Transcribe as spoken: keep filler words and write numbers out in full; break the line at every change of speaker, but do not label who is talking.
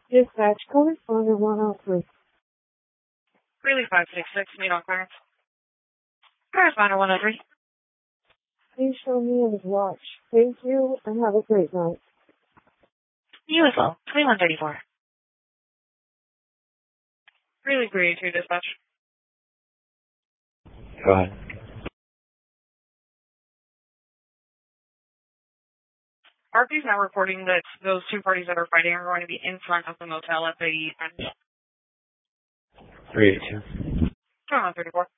Dispatch, correspondent one oh three.
Greeley five six six, meet on clearance. Correspondent one oh three.
Please show me in his watch. Thank you, and have a great night.
You as well. twenty-one thirty-four. Greeley three eighty-two, dispatch.
Go ahead.
R P's now reporting that those two parties that are fighting are going to be in front of the motel at the end.
three eighty-two.
twenty-one thirty-four.